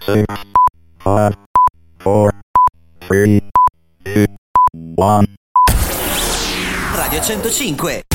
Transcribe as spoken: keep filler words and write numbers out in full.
six, five, four, three, two, one. Radio centocinque.